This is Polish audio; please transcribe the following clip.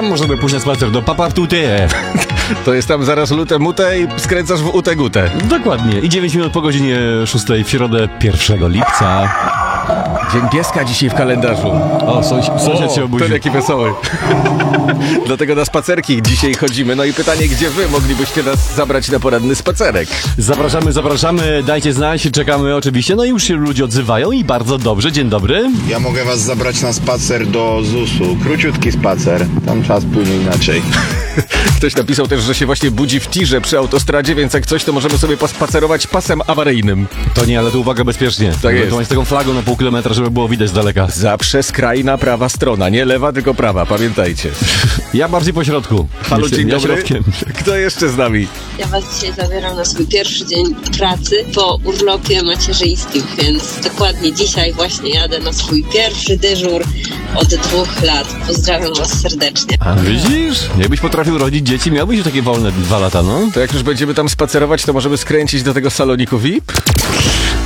możemy pójść na spacer do Papatute. To jest tam zaraz lute mute i skręcasz w utę gutę. Dokładnie. I 9 minut po godzinie 6 w środę 1 lipca. Dzień pieska dzisiaj w kalendarzu. O, sąsiad się obudził. Ten jaki wesoły. Dlatego na spacerki dzisiaj chodzimy. No i pytanie, gdzie wy moglibyście nas zabrać na poranny spacerek? Zapraszamy, dajcie znać, czekamy oczywiście. No i już się ludzie odzywają i bardzo dobrze. Dzień dobry. Ja mogę was zabrać na spacer do ZUS-u. Króciutki spacer. Tam czas płynie inaczej. Ktoś napisał też, że się właśnie budzi w tirze przy autostradzie, więc jak coś, to możemy sobie pospacerować pasem awaryjnym. To nie, ale tu uwaga, bezpiecznie. Tak jest. To z taką flagą na pół kilometra, żeby było widać z daleka. Zawsze skrajna prawa strona, nie lewa, tylko prawa, pamiętajcie. Ja bardziej po środku. Halo, dzień dobry. Środkiem. Kto jeszcze z nami? Ja was dzisiaj zabieram na swój pierwszy dzień pracy po urlopie macierzyńskim, więc dokładnie dzisiaj właśnie jadę na swój pierwszy dyżur od 2 lat. Pozdrawiam was serdecznie. A widzisz? Jakbyś potrafił rodzić dzieci, miałbyś takie wolne 2 lata, no? To jak już będziemy tam spacerować, to możemy skręcić do tego saloniku VIP?